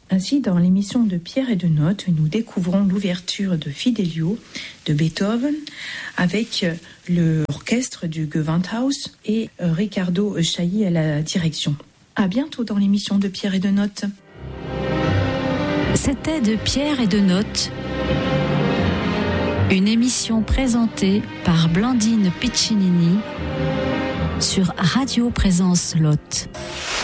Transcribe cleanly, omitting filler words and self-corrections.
Ainsi, dans l'émission de Pierre et de Notes, nous découvrons l'ouverture de Fidelio de Beethoven avec l'orchestre du Gewandhaus et Riccardo Chailly à la direction. À bientôt dans l'émission de Pierre et de Notes. C'était de Pierre et de Notes, une émission présentée par Blandine Piccinini sur Radio Présence Lot.